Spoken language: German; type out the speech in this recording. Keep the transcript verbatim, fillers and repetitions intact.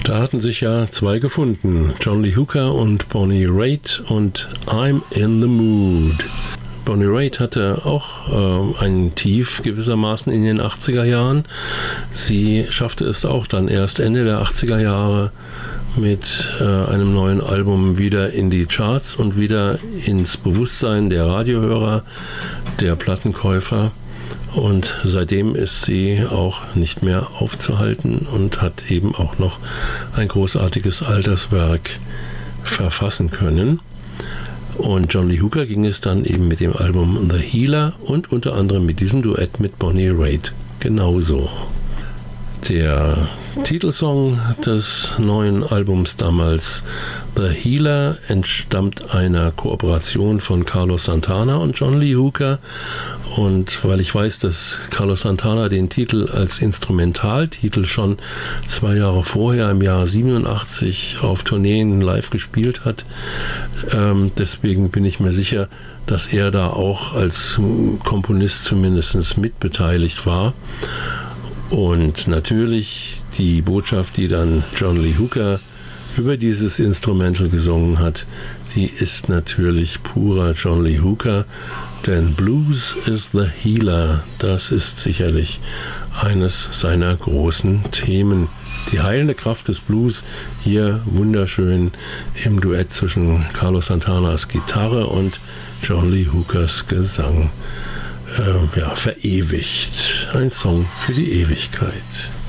Da hatten sich ja zwei gefunden, John Lee Hooker und Bonnie Raitt, und I'm in the Mood. Bonnie Raitt hatte auch äh, ein Tief gewissermaßen in den achtziger Jahren. Sie schaffte es auch dann erst Ende der achtziger Jahre mit äh, einem neuen Album wieder in die Charts und wieder ins Bewusstsein der Radiohörer, der Plattenkäufer. Und seitdem ist sie auch nicht mehr aufzuhalten und hat eben auch noch ein großartiges Alterswerk verfassen können. Und John Lee Hooker ging es dann eben mit dem Album The Healer und unter anderem mit diesem Duett mit Bonnie Raitt genauso. Der Titelsong des neuen Albums damals, The Healer, entstammt einer Kooperation von Carlos Santana und John Lee Hooker. Und weil ich weiß, dass Carlos Santana den Titel als Instrumentaltitel schon zwei Jahre vorher, im Jahr siebenundachtzig, auf Tourneen live gespielt hat, ähm, deswegen bin ich mir sicher, dass er da auch als Komponist zumindest mitbeteiligt war. Und natürlich die Botschaft, die dann John Lee Hooker über dieses Instrumental gesungen hat, die ist natürlich purer John Lee Hooker, denn Blues is the Healer, das ist sicherlich eines seiner großen Themen. Die heilende Kraft des Blues, hier wunderschön im Duett zwischen Carlos Santanas Gitarre und John Lee Hookers Gesang. Äh, ja, verewigt. Ein Song für die Ewigkeit.